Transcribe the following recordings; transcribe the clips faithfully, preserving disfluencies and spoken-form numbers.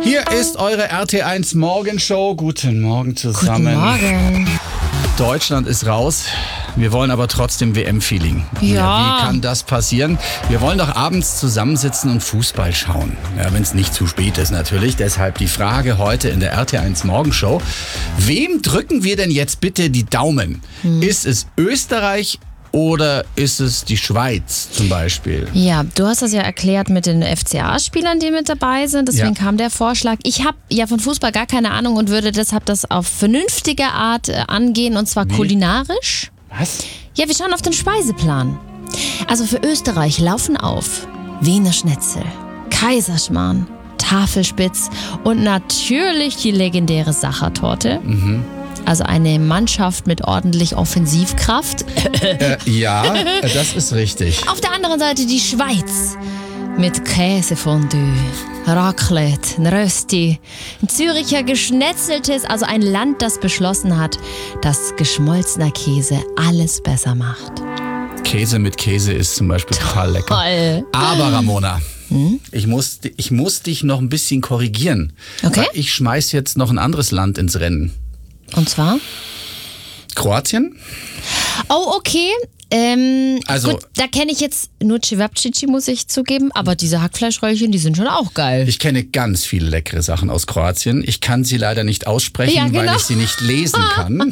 Hier ist eure R T eins Morgenshow. Guten Morgen zusammen. Guten Morgen. Deutschland ist raus. Wir wollen aber trotzdem W M-Feeling. Ja. Wie kann das passieren? Wir wollen doch abends zusammensitzen und Fußball schauen. Ja, wenn es nicht zu spät ist natürlich. Deshalb die Frage heute in der R T eins Morgenshow. Wem drücken wir denn jetzt bitte die Daumen? Hm. Ist es Österreich oder ist es die Schweiz zum Beispiel? Ja, du hast das ja erklärt mit den F C A-Spielern, die mit dabei sind. Deswegen ja. kam der Vorschlag. Ich habe ja von Fußball gar keine Ahnung und würde deshalb das auf vernünftige Art äh, angehen, und zwar Wie? kulinarisch. Was? Ja, wir schauen auf den Speiseplan. Also für Österreich laufen auf Wiener Schnitzel, Kaiserschmarrn, Tafelspitz und natürlich die legendäre Sachertorte. Mhm. Also eine Mannschaft mit ordentlich Offensivkraft. Äh, ja, das ist richtig. Auf der anderen Seite die Schweiz mit Käsefondue, Raclette, ein Rösti, ein Züricher Geschnetzeltes, also ein Land, das beschlossen hat, dass geschmolzener Käse alles besser macht. Käse mit Käse ist zum Beispiel total lecker. Toll. Aber Ramona, hm? ich, muss, ich muss dich noch ein bisschen korrigieren. Okay. Weil ich schmeiß jetzt noch ein anderes Land ins Rennen. Und zwar? Kroatien? Oh, okay. Ähm, also, gut, da kenne ich jetzt nur Cevapcici, muss ich zugeben, aber diese Hackfleischröllchen, die sind schon auch geil. Ich kenne ganz viele leckere Sachen aus Kroatien. Ich kann sie leider nicht aussprechen, ja, genau. weil ich sie nicht lesen kann.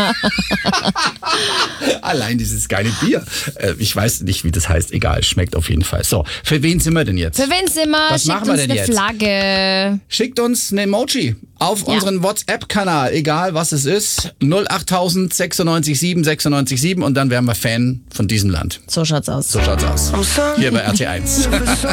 Allein dieses geile Bier. Äh, ich weiß nicht, wie das heißt. Egal, schmeckt auf jeden Fall. So, für wen sind wir denn jetzt? Für wen sind wir? Was Schickt machen wir uns denn eine jetzt? Flagge. Schickt uns ein Emoji auf Ja. unseren WhatsApp-Kanal, egal was es ist. null acht tausend sechsundneunzig sieben sechsundneunzig sieben und dann wären wir Fan von diesem Land. So schaut's aus. So schaut's aus. Hier bei R T eins.